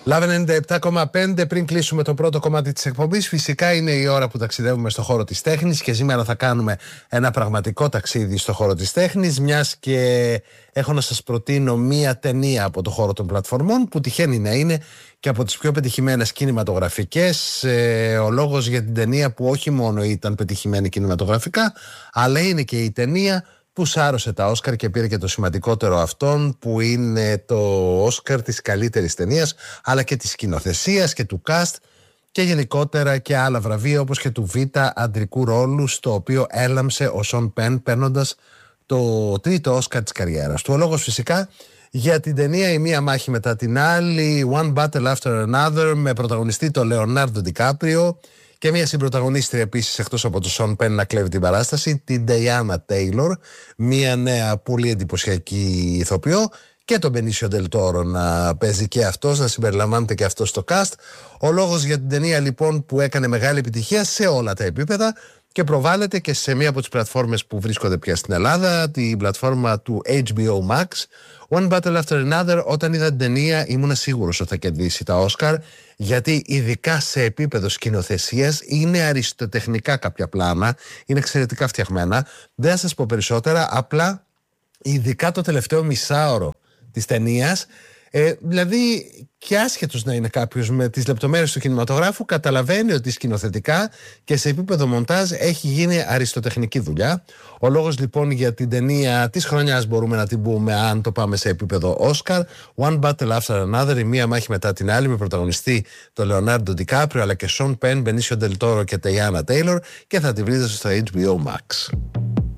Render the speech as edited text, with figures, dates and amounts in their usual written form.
Λάβε 97,5. Πριν κλείσουμε το πρώτο κομμάτι της εκπομπής, φυσικά είναι η ώρα που ταξιδεύουμε στο χώρο της τέχνης και σήμερα θα κάνουμε ένα πραγματικό ταξίδι στο χώρο της τέχνης, μιας και έχω να σας προτείνω μία ταινία από το χώρο των πλατφορμών που τυχαίνει να είναι και από τις πιο πετυχημένες κινηματογραφικές. Ο λόγος για την ταινία που όχι μόνο ήταν πετυχημένη κινηματογραφικά, αλλά είναι και η ταινία που σάρωσε τα Όσκαρ και πήρε και το σημαντικότερο αυτόν, που είναι το Όσκαρ της καλύτερης ταινίας, αλλά και της σκηνοθεσίας και του cast και γενικότερα και άλλα βραβεία, όπως και του β' αντρικού ρόλου, στο οποίο έλαμψε ο Σον Πεν, παίρνοντας το τρίτο Όσκαρ της καριέρας του. Ο λόγος φυσικά για την ταινία «Η μία μάχη μετά την άλλη», One Battle After Another, με πρωταγωνιστή τον Λεωνάρντο Ντικάπριο και μια συμπροταγωνίστρια επίσης, εκτός από τον Σον Πεν να κλέβει την παράσταση, την Νταϊάννα Τέιλορ, μια νέα πολύ εντυπωσιακή ηθοποιό, και τον Μπενίσιο Ντελ Τόρο να παίζει και αυτός, να συμπεριλαμβάνεται και αυτός στο cast. Ο λόγος για την ταινία λοιπόν που έκανε μεγάλη επιτυχία σε όλα τα επίπεδα και προβάλλεται και σε μία από τις πλατφόρμες που βρίσκονται πια στην Ελλάδα, την πλατφόρμα του HBO Max. One Battle After Another, όταν είδα την ταινία ήμουν σίγουρος ότι θα κερδίσει τα Όσκαρ, γιατί ειδικά σε επίπεδο σκηνοθεσίας είναι αριστοτεχνικά κάποια πλάνα, είναι εξαιρετικά φτιαγμένα. Δεν θα σας πω περισσότερα, απλά ειδικά το τελευταίο μισάωρο της ταινίας, δηλαδή και άσχετος να είναι κάποιος με τις λεπτομέρειες του κινηματογράφου, καταλαβαίνει ότι σκηνοθετικά και σε επίπεδο μοντάζ έχει γίνει αριστοτεχνική δουλειά. Ο λόγος λοιπόν για την ταινία της χρονιάς μπορούμε να την πούμε, αν το πάμε σε επίπεδο Όσκαρ, One Battle After Another, η μία μάχη μετά την άλλη, με πρωταγωνιστή τον Λεωνάρντο Ντικάπριο αλλά και Σον Πεν, Μπενίσιο Ντελ Τόρο και Νταϊάννα Τέιλορ, και θα τη βρείτε στο HBO Max.